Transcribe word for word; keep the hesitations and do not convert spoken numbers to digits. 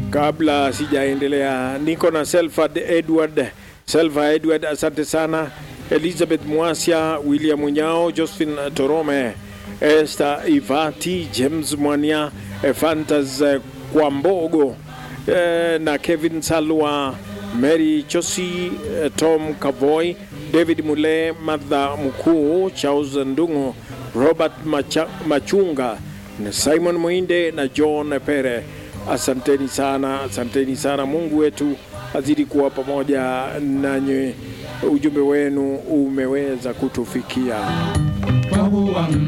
Kabla sijaendelea, niko na Selfad Edward. Selva Edward, asante sana. Elizabeth Mwasia, William Munyao, Josephine Torome, Esther Ivati, James Mwania, Fantas Kwambogo, na Kevin Salwa, Mary Chosi, Tom Kavoy, David Mule, Madha Mkuu, Charles Ndungu, Robert Macha, Machunga, na Simon Muinde na John Pere. Asanteni sana, asanteni sana. Mungu wetu azidi kuwa pamoja nanyi. Ujumbe wenu umeweza kutufikia.